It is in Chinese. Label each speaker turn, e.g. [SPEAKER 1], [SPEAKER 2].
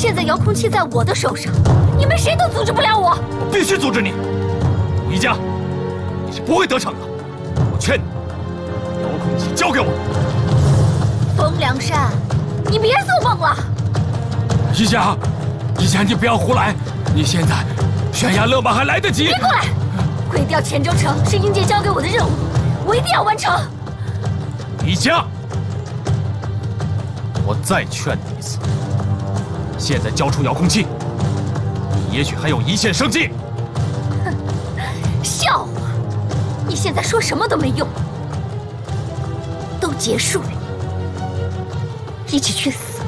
[SPEAKER 1] 现在遥控器在我的手上，你们谁都阻止不了我。
[SPEAKER 2] 我必须阻止你，武一家，你是不会得逞的。我劝你，遥控器交给我。
[SPEAKER 1] 风凉山，你别做梦了。
[SPEAKER 2] 一家，你不要胡来，你现在悬崖勒马还来得及。
[SPEAKER 1] 别过来！毁掉千州城是英杰交给我的任务，我一定要完成。
[SPEAKER 2] 一家，我再劝你一次，现在交出遥控器，你也许还有一线生机。
[SPEAKER 1] 哼，笑话！你现在说什么都没用，都结束了，一起去死！